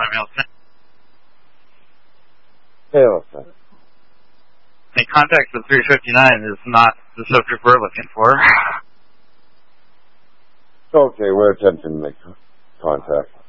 my mail. Hey, what's that? The contact of 359 is not the subject we're looking for. Okay, we're attempting to make contact.